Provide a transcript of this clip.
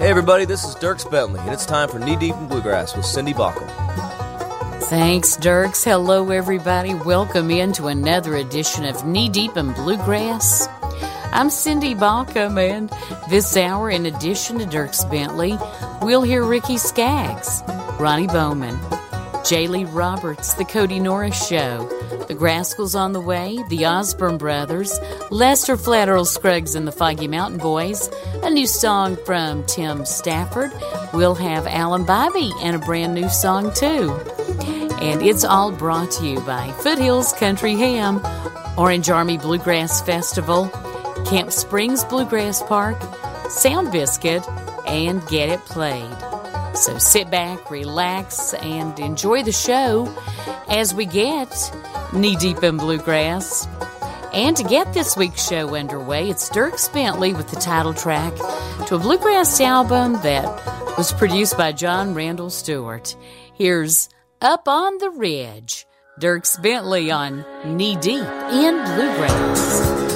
Hey everybody, this is Dirks Bentley, and it's time for Knee Deep in Bluegrass with Cindy Baucom. Thanks, Dirks. Hello, everybody. Welcome into another edition of Knee Deep in Bluegrass. I'm Cindy Baucom, and this hour, in addition to Dirks Bentley, we'll hear Ricky Skaggs, Ronnie Bowman, J. Lee Roberts, The Cody Norris Show, The Grascals on the Way, The Osborne Brothers, Lester Flatterl Scruggs and the Foggy Mountain Boys, a new song from Tim Stafford. We'll have Alan Bobby and a brand new song, too. And it's all brought to you by Foothills Country Ham, Orange Army Bluegrass Festival, Camp Springs Bluegrass Park, Sound Biscuit, and Get It Played. So sit back, relax, and enjoy the show as we get knee-deep in Bluegrass. And to get this week's show underway, it's Dirks Bentley with the title track to a bluegrass album that was produced by John Randall Stewart. Here's Up on the Ridge, Dirks Bentley on Knee Deep in Bluegrass.